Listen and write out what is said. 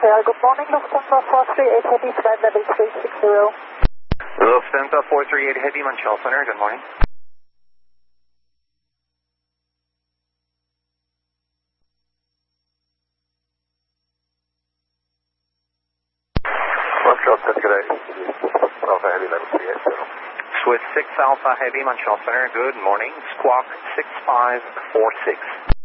Good morning, Lufthansa 438 Heavy, flight level 360. Lufthansa 438 Heavy, Montreal Center, good morning. Montreal Center, good day. Alpha Heavy, level 380. Swiss 6 Alpha Heavy, Montreal Center, good morning. Squawk 6546.